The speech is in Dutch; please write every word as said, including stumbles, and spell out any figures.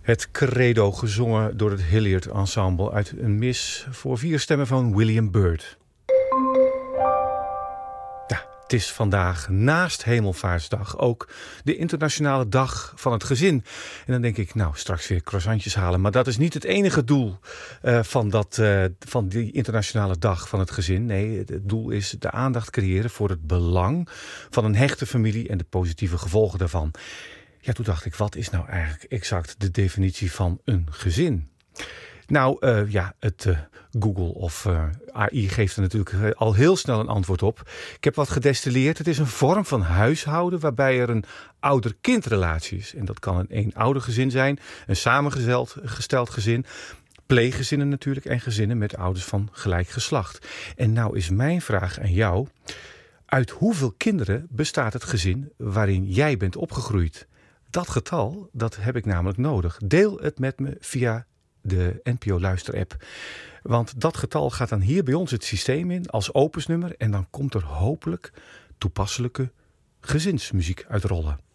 Het credo gezongen door het Hilliard Ensemble uit een mis voor vier stemmen van William Byrd. Ja, het is vandaag naast Hemelvaartsdag ook de internationale dag van het gezin. En dan denk ik, nou, straks weer croissantjes halen. Maar dat is niet het enige doel uh, van, dat, uh, van die internationale dag van het gezin. Nee, het doel is de aandacht creëren voor het belang van een hechte familie en de positieve gevolgen daarvan. Ja, toen dacht ik, wat is nou eigenlijk exact de definitie van een gezin? Nou, uh, ja, het uh, Google of uh, A I geeft er natuurlijk uh, al heel snel een antwoord op. Ik heb wat gedestilleerd. Het is een vorm van huishouden waarbij er een ouder-kindrelatie is. En dat kan een eenoudergezin zijn, een samengesteld gesteld gezin, pleeggezinnen natuurlijk en gezinnen met ouders van gelijk geslacht. En nou is mijn vraag aan jou, uit hoeveel kinderen bestaat het gezin waarin jij bent opgegroeid? Dat getal, dat heb ik namelijk nodig. Deel het met me via de N P O Luister-app. Want dat getal gaat dan hier bij ons het systeem in als opensnummer. En dan komt er hopelijk toepasselijke gezinsmuziek uitrollen.